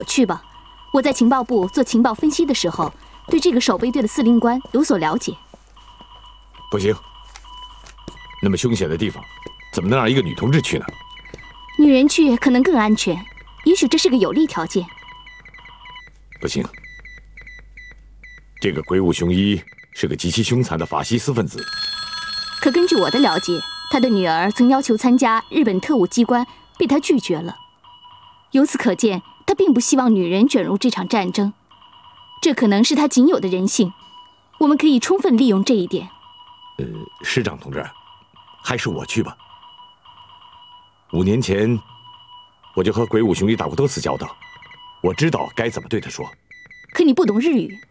去吧，我在情报部做情报分析的时候，对这个守备队的司令官有所了解。 不行，那么凶险的地方，怎么能让一个女同志去呢？ 女人去可能更安全，也许这是个有利条件。 不行，这个鬼舞雄一是个极其凶残的法西斯分子。 可根据我的了解，他的女儿曾要求参加日本特务机关，被他拒绝了。由此可见，他并不希望女人卷入这场战争，这可能是他仅有的人性。我们可以充分利用这一点。 师长同志，还是我去吧。5年前，我就和鬼舞雄一打过多次交道，我知道该怎么对他说。 可你不懂日语。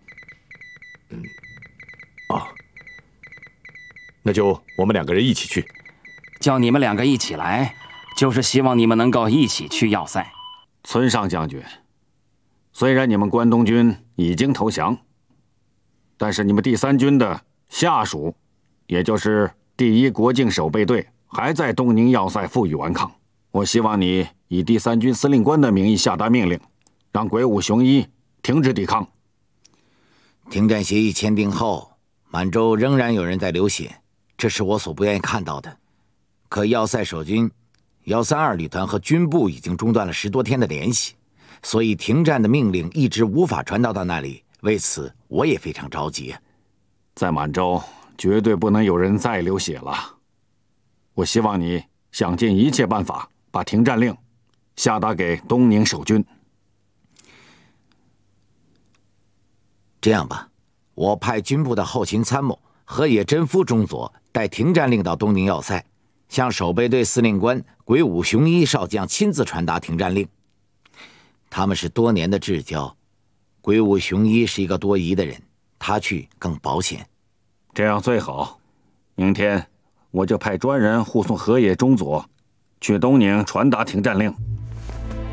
那就我们2个人一起去。 叫你们2个一起来，就是希望你们能够一起去要塞。 村上将军，虽然你们关东军已经投降，但是你们第3军的下属，也就是第1国境守备队，还在东宁要塞负隅顽抗。我希望你以第3军司令官的名义下达命令，让鬼舞雄一停止抵抗。 停战协议签订后，满洲仍然有人在流血，这是我所不愿意看到的。可要塞守军132旅团和军部已经中断了10多天的联系，所以停战的命令一直无法传导到那里。为此，我也非常着急。 在满洲，绝对不能有人再流血了。我希望你想尽一切办法，把停战令下达给东宁守军。 这样吧，我派军部的后勤参谋河野真夫中佐带停战令到东宁要塞，向守备队司令官鬼舞雄一少将亲自传达停战令。他们是多年的至交，鬼舞雄一是一个多疑的人，他去更保险。 这样最好。明天我就派专人护送河野中佐去东宁传达停战令。